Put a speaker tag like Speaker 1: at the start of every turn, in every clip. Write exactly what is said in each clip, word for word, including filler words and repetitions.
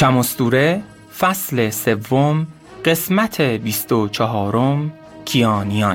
Speaker 1: چمستوره فصل سوم قسمت بیست و چهارم کیانیان.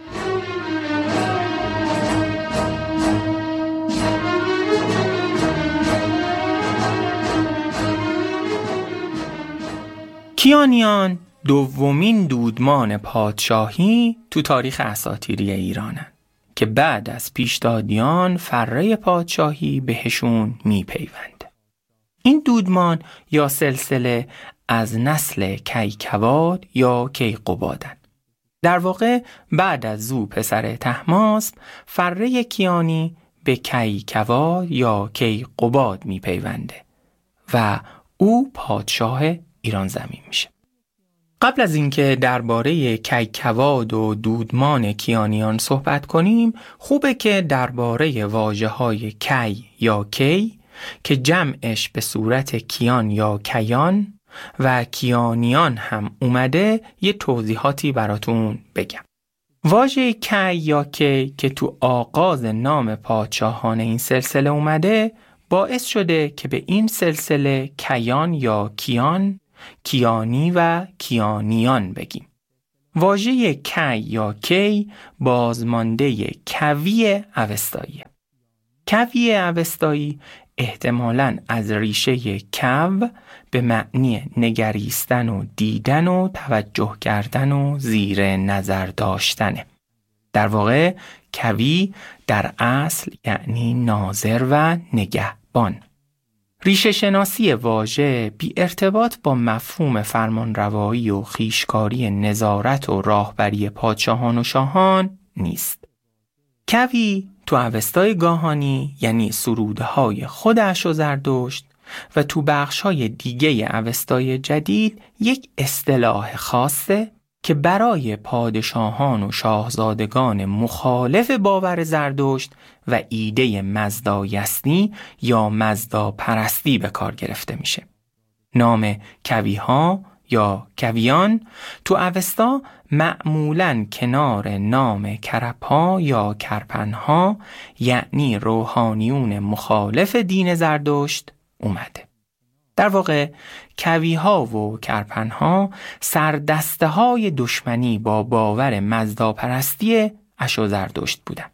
Speaker 1: کیانیان دومین دودمان پادشاهی تو تاریخ اساطیری ایرانن که بعد از پیشدادیان فره پادشاهی بهشون میپیونده. این دودمان یا سلسله از نسل کیکواد یا کیقبادن. در واقع بعد از زو پسر طهماسب فره کیانی به کیکواد یا کیقباد میپیونده و او پادشاه ایران زمین میشه. قبل از اینکه درباره کیکواد و دودمان کیانیان صحبت کنیم، خوبه که درباره واژه‌های کی یا کی که جمعش به صورت کیان یا کیان و کیانیان هم اومده یه توضیحاتی براتون بگم. واژه کی یا کی که تو آغاز نام پادشاهان این سلسله اومده باعث شده که به این سلسله کیان یا کیان، کیانی و کیانیان بگیم. واژه کی یا کی بازمانده کوی اوستایی. کوی اوستایی احتمالاً از ریشه کو به معنی نگریستن و دیدن و توجه کردن و زیر نظر داشتنه. در واقع کوی در اصل یعنی ناظر و نگهبان. ریشه شناسی واژه بی ارتباط با مفهوم فرمانروایی و خویشکاری نظارت و راهبری پادشاهان و شاهان نیست. کوی تو اوستای گاهانی یعنی سرودهای خود اشو زردشت و تو بخشهای دیگه اوستای جدید یک اصطلاح خاصه که برای پادشاهان و شاهزادگان مخالف باور زردشت و ایده مزدایسنی یا مزدا پرستی به کار گرفته میشه. نام کویها یا کویان تو اوستا معمولاً کنار نام کرپها یا کرپنها یعنی روحانیون مخالف دین زردشت اومده. در واقع کویها و کرپنها سردسته های دشمنی با باور مزداپرستی اشو زردشت بودن.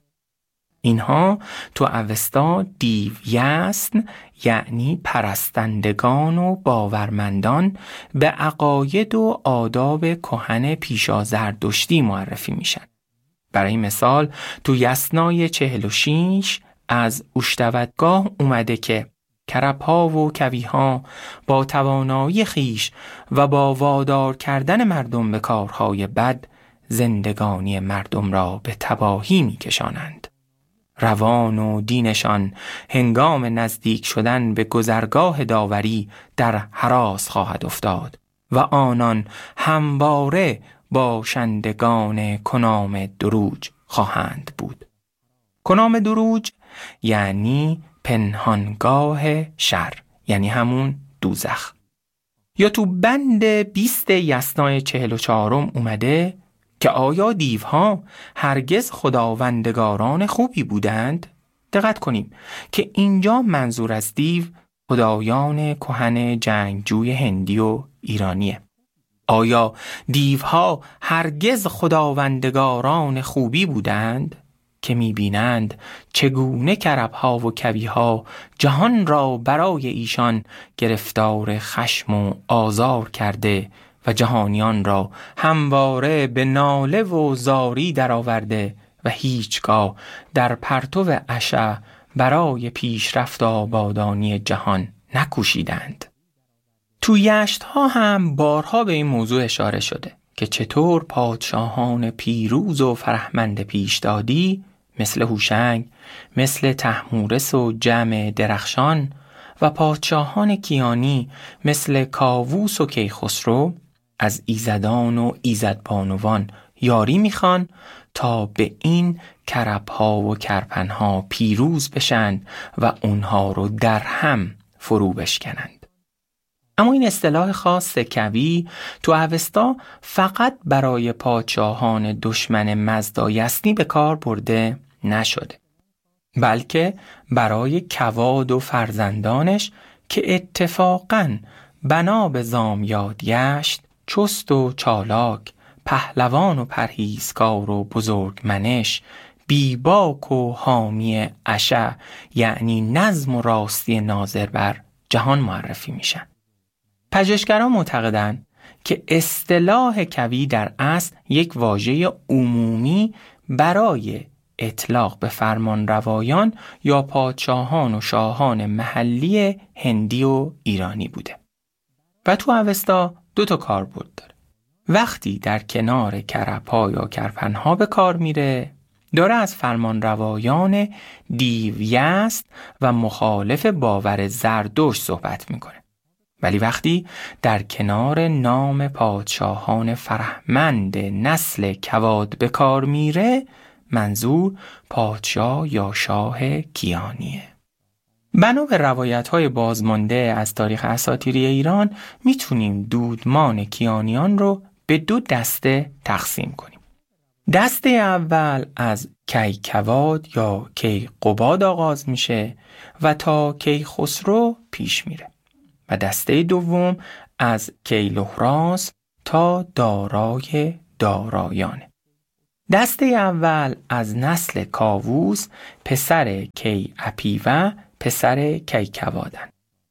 Speaker 1: اینها تو اوستا دیویسن یعنی پرستندگان و باورمندان به عقاید و آداب کهن پیشا زردشتی معرفی میشن. برای مثال تو یسنای چهل و شیش از اوشتودگاه اومده که کرپها و کویها با توانایی خیش و با وادار کردن مردم به کارهای بد زندگانی مردم را به تباهی میکشانند. روان و دینشان هنگام نزدیک شدن به گذرگاه داوری در هراس خواهد افتاد و آنان همواره باشندگان کنام دروج خواهند بود. کنام دروج یعنی پنهانگاه شر، یعنی همون دوزخ. یا تو بند بیست یسنای چهل و چهارم اومده که آیا دیوها هرگز خداوندگاران خوبی بودند؟ دقت کنیم که اینجا منظور از دیو خدایان کهن جنگجوی هندی و ایرانیه. آیا دیوها هرگز خداوندگاران خوبی بودند؟ که می‌بینند چگونه کرپها و کویها جهان را برای ایشان گرفتار خشم و آزار کرده و جهانیان را همواره به ناله و زاری درآورده و هیچگاه در پرتو عشا برای پیشرفت آبادانی جهان نکوشیدند. تو یشت‌ها هم بارها به این موضوع اشاره شده که چطور پادشاهان پیروز و فرهمند پیشدادی مثل هوشنگ، مثل طهمورث و جمع درخشان و پادشاهان کیانی مثل کاووس و کیخسرو از ایزدان و ایزدبانوان یاری میخوان تا به این کرپها و کرپنها پیروز بشن و اونها رو در هم فرو بشکنند. اما این اصطلاح خاص کوی تو اوستا فقط برای پادشاهان دشمن مزدایسنی به کار برده نشده، بلکه برای کواد و فرزندانش که اتفاقاً بنا به زامیاد گشت چست و چالاک، پهلوان و پرهیزکار و بزرگ منش، بیباک و حامی اشع، یعنی نظم و راستی ناظر بر جهان معرفی میشن. پژوهشگران معتقدند که اصطلاح کوی در اصل یک واژه عمومی برای اطلاق به فرمانروایان یا پادشاهان و شاهان محلی هندی و ایرانی بوده و تو اوستا دو تا کاربرد داره. وقتی در کنار کرپا یا کرپنها به کار میره، داره از فرمانروایان دیویست و مخالف باور زردشت صحبت میکنه. ولی وقتی در کنار نام پادشاهان فرهمند نسل کواد به کار میره، منظور پادشاه یا شاه کیانیه. بنا به روایت‌های بازمانده از تاریخ اساطیری ایران میتونیم دودمان کیانیان رو به دو دسته تقسیم کنیم. دسته اول از کیکواد یا کیقباد آغاز میشه و تا کیخسرو پیش میره و دسته دوم از کیلهراس تا دارای دارایانه. دسته اول از نسل کاووس پسر کی اپیوه پسر کیکوادن.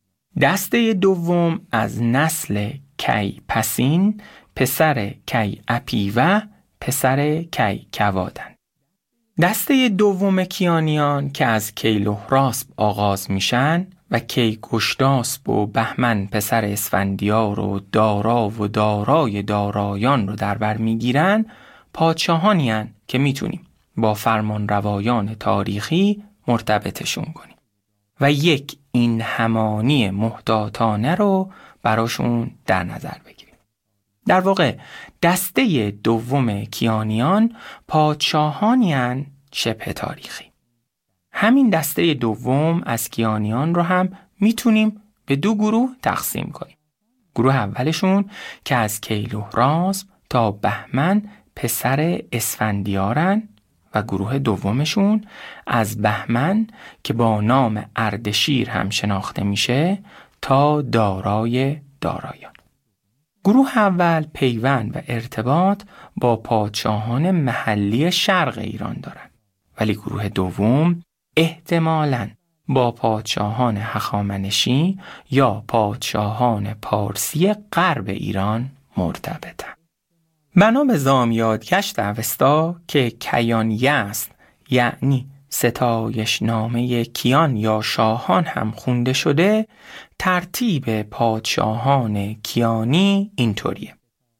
Speaker 1: دسته دوم از نسل کی پسین پسر کی اپیوه پسر کیکوادن. دسته دوم کیانیان که از کیلهراس آغاز میشن و کیگشتاسپ و بهمن پسر اسفندیار و دارا و دارای دارایان رو در بر میگیرن، پادشاهانی هن که میتونیم با فرمان روایان تاریخی مرتبطشون کنیم و یک این همانی محتاطانه رو براشون در نظر بگیریم. در واقع دسته دوم کیانیان پادشاهانی هن شبه تاریخی. همین دسته دوم از کیانیان رو هم میتونیم به دو گروه تقسیم کنیم. گروه اولشون که از کیلهراس تا بهمن پسر اسفندیارن و گروه دومشون از بهمن که با نام اردشیر هم شناخته میشه تا دارای دارایان. گروه اول پیوند و ارتباط با پادشاهان محلی شرق ایران دارن، ولی گروه دوم احتمالاً با پادشاهان هخامنشی یا پادشاهان پارسی غرب ایران مرتبطن. بنا به زامیادگشت اوستا که کیان یست یعنی ستایش نامه کیان یا شاهان هم خونده شده، ترتیب پادشاهان کیانی اینطوریه: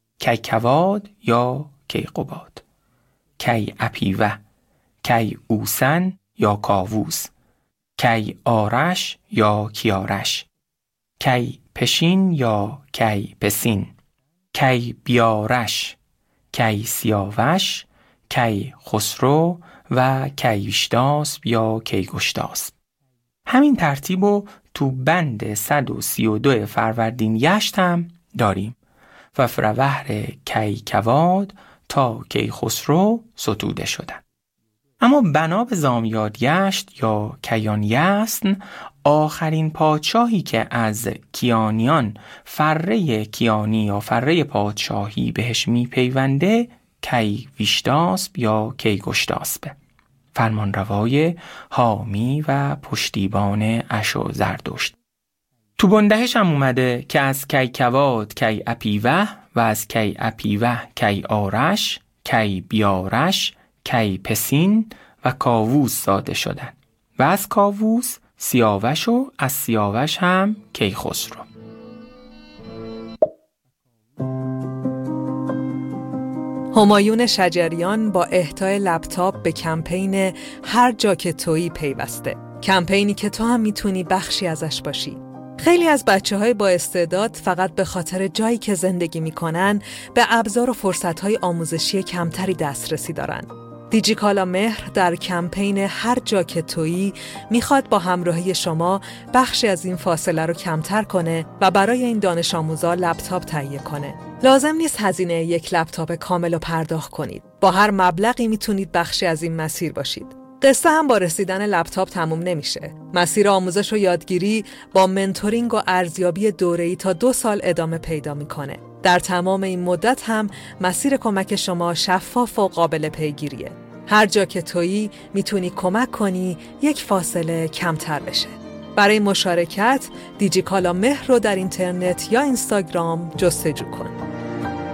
Speaker 1: کیکواد یا کیقباد، کی اپیوه، کی اوسن یا کاووس، کی آرش یا کیارش، کی پشین یا کی پسین، کی بیارش، کی سیاوش، کی خسرو و کیوشتاسپ یا کیگشتاسپ. همین ترتیب رو تو بند صد و سی و دو فروردین یشت هم داریم و فروهر کیکواد تا کیخسرو ستوده شدن. اما بنا به زامیادگشت یا کیان یسن، آخرین پادشاهی که از کیانیان فره کیانی یا فره پادشاهی بهش میپیونده کیوشتاسپ یا کیگشتاسپ، فرمانروای حامی و پشتیبان اشو زردشت. تو بندهش هم اومده که از کیکواد کی اپیوه و از کی اپیوه کی آرش، کی بیارش، کی پسین و کاووس ساده شدن و از کاووس سیاوش و از سیاوش هم کیخسرو.
Speaker 2: همایون شجریان با اهدای لپتاپ به کمپین هر جا که تویی پیوسته. کمپینی که تو هم میتونی بخشی ازش باشی. خیلی از بچه‌های با استعداد فقط به خاطر جایی که زندگی میکنن به ابزار و فرصت‌های آموزشی کمتری دسترسی دارن. دیجیکالا مهر در کمپین هر جا که تویی میخواد با همراهی شما بخشی از این فاصله رو کمتر کنه و برای این دانش آموزا لپتاپ تهیه کنه. لازم نیست هزینه یک لپتاپ کامل رو پرداخت کنید. با هر مبلغی میتونید بخشی از این مسیر باشید. قصه هم با رسیدن لپتاپ تموم نمیشه. مسیر آموزش و یادگیری با منتورینگ و ارزیابی دوره‌ای تا دو سال ادامه پیدا میکنه. در تمام این مدت هم مسیر کمک شما شفاف و قابل پیگیریه. هر جا که تویی میتونی کمک کنی یک فاصله کمتر بشه. برای مشارکت دیجیکالا مهر رو در اینترنت یا اینستاگرام جستجو کن.